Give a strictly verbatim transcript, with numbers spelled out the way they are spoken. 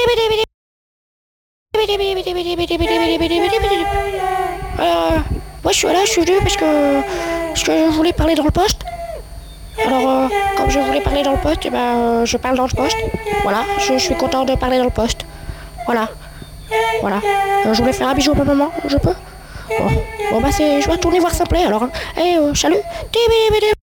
Euh, moi je suis là, je suis venu parce que, parce que je voulais parler dans le poste. Alors, euh, comme je voulais parler dans le poste, eh ben, euh, je parle dans le poste. Voilà, je, je suis content de parler dans le poste. Voilà, voilà. Euh, je voulais faire un bisou à ma maman, je peux? Bon, bon bah c'est, je vais retourner voir Simplet alors. Hein. Eh, euh, salut.